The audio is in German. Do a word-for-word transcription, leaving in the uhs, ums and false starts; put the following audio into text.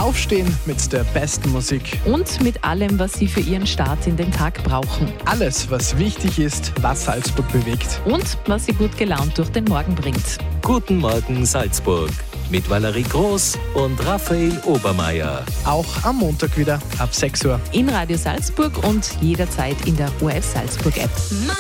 Aufstehen mit der besten Musik. Und mit allem, was Sie für Ihren Start in den Tag brauchen. Alles, was wichtig ist, was Salzburg bewegt. Und was Sie gut gelaunt durch den Morgen bringt. Guten Morgen Salzburg mit Valerie Groß und Raphael Obermeier. Auch am Montag wieder ab sechs Uhr. In Radio Salzburg und jederzeit in der O R F Salzburg App.